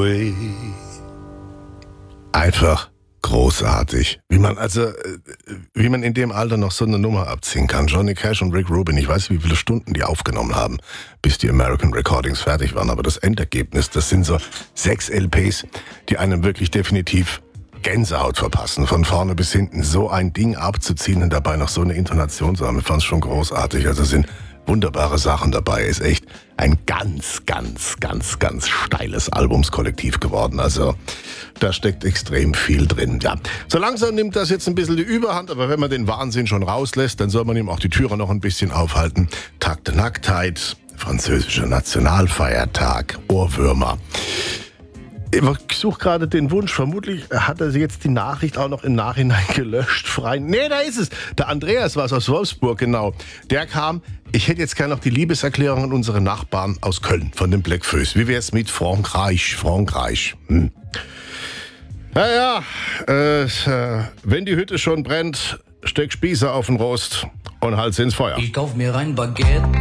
away. Einfach großartig. Wie man in dem Alter noch so eine Nummer abziehen kann. Johnny Cash und Rick Rubin, ich weiß nicht, wie viele Stunden die aufgenommen haben, bis die American Recordings fertig waren. Aber das Endergebnis, das sind so 6 LPs, die einem wirklich definitiv Gänsehaut verpassen. Von vorne bis hinten so ein Ding abzuziehen und dabei noch so eine Intonation zu haben. Ich fand es schon großartig. Also sind wunderbare Sachen dabei. Ist echt ein ganz steiles Albumskollektiv geworden. Also da steckt extrem viel drin. Ja, so langsam nimmt das jetzt ein bisschen die Überhand, aber wenn man den Wahnsinn schon rauslässt, dann soll man ihm auch die Türe noch ein bisschen aufhalten. Tag der Nacktheit, französischer Nationalfeiertag, Ohrwürmer. Ich suche gerade den Wunsch. Vermutlich hat er jetzt die Nachricht auch noch im Nachhinein gelöscht. Nee, da ist es. Der Andreas war es aus Wolfsburg, genau. Der kam. Ich hätte jetzt gerne noch die Liebeserklärung an unsere Nachbarn aus Köln von den Blackfoes. Wie wär's mit Frankreich? Naja, wenn die Hütte schon brennt, steck Spieße auf den Rost und Hals ins Feuer. Ich kauf mir ein Baguette